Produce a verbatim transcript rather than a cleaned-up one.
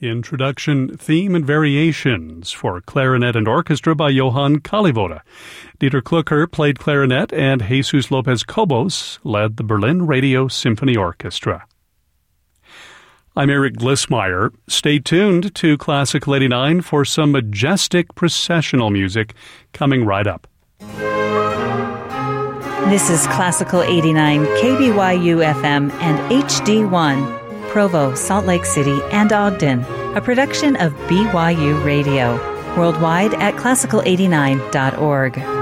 Introduction, Theme, and Variations for Clarinet and Orchestra by Johann Kalivoda. Dieter Klucker played clarinet and Jesus Lopez Cobos led the Berlin Radio Symphony Orchestra. I'm Eric Glissmeyer. Stay tuned to Classical eighty-nine for some majestic processional music coming right up. This is Classical eighty-nine, K B Y U F M and H D one. Provo, Salt Lake City, and Ogden, a production of B Y U Radio, worldwide at classical eighty-nine dot org.